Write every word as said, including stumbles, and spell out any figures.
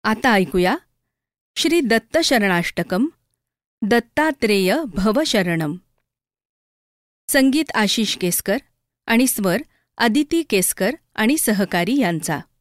आता ऐकूया श्री दत्त शरणाष्टकम, दत्तात्रेय भवशरणम. संगीत आशिष केसकर आणि स्वर आदिती केसकर आणि सहकारी यांचा.